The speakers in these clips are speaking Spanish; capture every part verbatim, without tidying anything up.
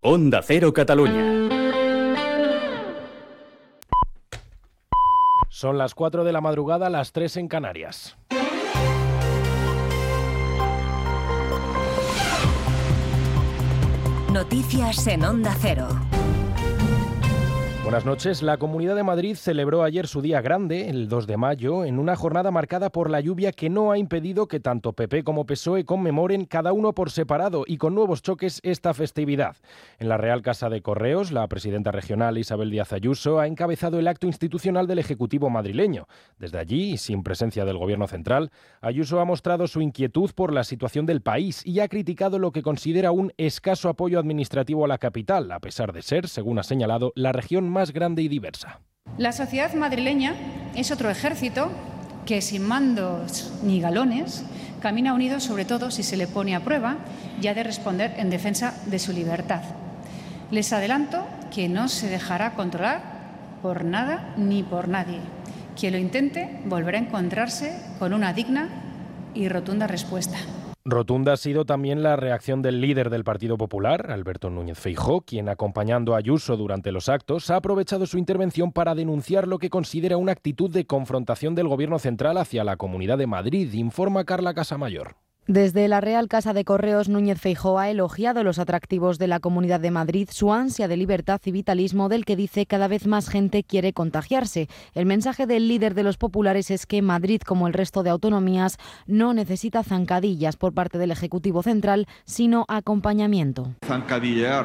Onda Cero Catalunya. Son las cuatro de la madrugada, las tres en Canarias. Noticias en Onda Cero. Buenas noches. La Comunidad de Madrid celebró ayer su día grande, el dos de mayo, en una jornada marcada por la lluvia que no ha impedido que tanto P P como P S O E conmemoren cada uno por separado y con nuevos choques esta festividad. En la Real Casa de Correos, la presidenta regional Isabel Díaz Ayuso ha encabezado el acto institucional del Ejecutivo madrileño. Desde allí, y sin presencia del Gobierno central, Ayuso ha mostrado su inquietud por la situación del país y ha criticado lo que considera un escaso apoyo administrativo a la capital, a pesar de ser, según ha señalado, la región más grande y diversa. La sociedad madrileña es otro ejército que sin mandos ni galones camina unido, sobre todo si se le pone a prueba y ha de responder en defensa de su libertad. Les adelanto que no se dejará controlar por nada ni por nadie. Quien lo intente volverá a encontrarse con una digna y rotunda respuesta. Rotunda ha sido también la reacción del líder del Partido Popular, Alberto Núñez Feijóo, quien, acompañando a Ayuso durante los actos, ha aprovechado su intervención para denunciar lo que considera una actitud de confrontación del Gobierno central hacia la Comunidad de Madrid, informa Carla Casamayor. Desde la Real Casa de Correos, Núñez Feijóo ha elogiado los atractivos de la Comunidad de Madrid, su ansia de libertad y vitalismo del que dice cada vez más gente quiere contagiarse. El mensaje del líder de los populares es que Madrid, como el resto de autonomías, no necesita zancadillas por parte del Ejecutivo central, sino acompañamiento. Zancadillear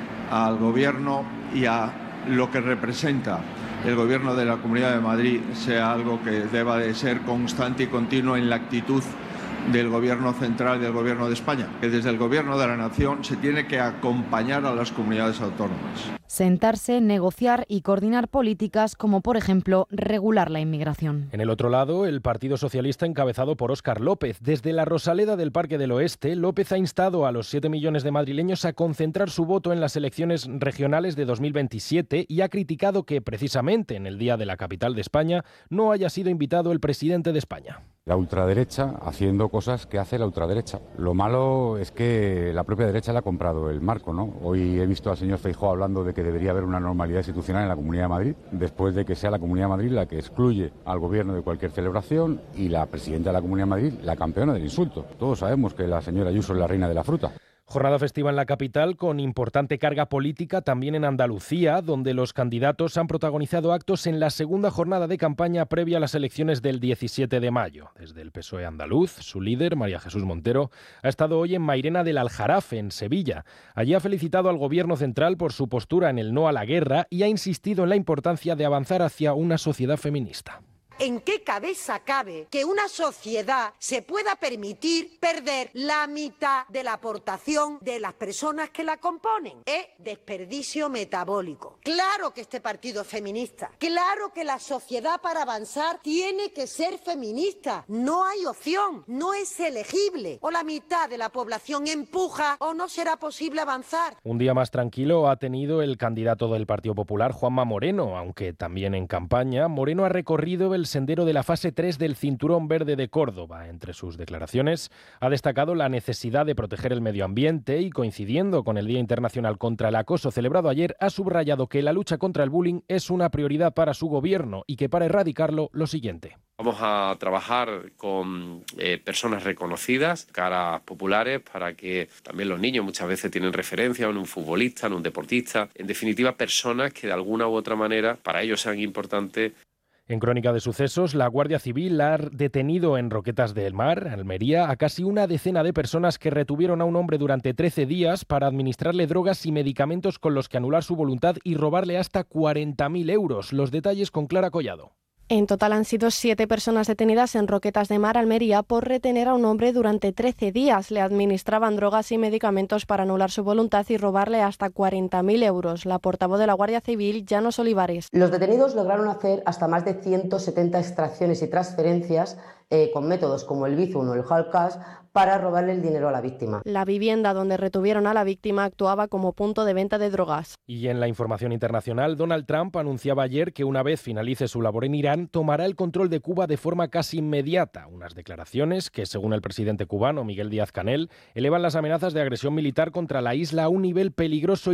al Gobierno y a lo que representa el Gobierno de la Comunidad de Madrid sea algo que deba de ser constante y continuo en la actitud del Gobierno central y del Gobierno de España, que desde el Gobierno de la Nación se tiene que acompañar a las comunidades autónomas. Sentarse, negociar y coordinar políticas como, por ejemplo, regular la inmigración. En el otro lado, el Partido Socialista encabezado por Óscar López. Desde la Rosaleda del Parque del Oeste, López ha instado a los siete millones de madrileños a concentrar su voto en las elecciones regionales de dos mil veintisiete y ha criticado que, precisamente en el día de la capital de España, no haya sido invitado el presidente de España. La ultraderecha haciendo cosas que hace la ultraderecha. Lo malo es que la propia derecha le ha comprado el marco, ¿no? Hoy he visto al señor Feijóo hablando de que debería haber una normalidad institucional en la Comunidad de Madrid, después de que sea la Comunidad de Madrid la que excluye al Gobierno de cualquier celebración y la presidenta de la Comunidad de Madrid la campeona del insulto. Todos sabemos que la señora Ayuso es la reina de la fruta. Jornada festiva en la capital con importante carga política también en Andalucía, donde los candidatos han protagonizado actos en la segunda jornada de campaña previa a las elecciones del diecisiete de mayo. Desde el P S O E andaluz, su líder, María Jesús Montero, ha estado hoy en Mairena del Aljarafe, en Sevilla. Allí ha felicitado al Gobierno central por su postura en el no a la guerra y ha insistido en la importancia de avanzar hacia una sociedad feminista. ¿En qué cabeza cabe que una sociedad se pueda permitir perder la mitad de la aportación de las personas que la componen? Es desperdicio metabólico. Claro que este partido es feminista. Claro que la sociedad para avanzar tiene que ser feminista. No hay opción, no es elegible. O la mitad de la población empuja o no será posible avanzar. Un día más tranquilo ha tenido el candidato del Partido Popular, Juanma Moreno, aunque también en campaña. Moreno ha recorrido el sendero de la fase tres del Cinturón Verde de Córdoba. Entre sus declaraciones ha destacado la necesidad de proteger el medio ambiente y, coincidiendo con el Día Internacional contra el Acoso celebrado ayer, ha subrayado que la lucha contra el bullying es una prioridad para su gobierno y que para erradicarlo lo siguiente. Vamos a trabajar con eh, personas reconocidas, caras populares, para que también los niños muchas veces tienen referencia en un futbolista, en un deportista, en definitiva personas que de alguna u otra manera para ellos sean importantes. En Crónica de Sucesos, la Guardia Civil ha detenido en Roquetas del Mar, Almería, a casi una decena de personas que retuvieron a un hombre durante trece días para administrarle drogas y medicamentos con los que anular su voluntad y robarle hasta cuarenta mil euros. Los detalles con Clara Collado. En total han sido siete personas detenidas en Roquetas de Mar, Almería, por retener a un hombre durante trece días. Le administraban drogas y medicamentos para anular su voluntad y robarle hasta cuarenta mil euros. La portavoz de la Guardia Civil, Llanos Olivares. Los detenidos lograron hacer hasta más de ciento setenta extracciones y transferencias eh, con métodos como el Bizum o el Hard Cash para robarle el dinero a la víctima. La vivienda donde retuvieron a la víctima actuaba como punto de venta de drogas. Y en la información internacional, Donald Trump anunciaba ayer que una vez finalice su labor en Irán, tomará el control de Cuba de forma casi inmediata. Unas declaraciones que, según el presidente cubano Miguel Díaz-Canel, elevan las amenazas de agresión militar contra la isla a un nivel peligroso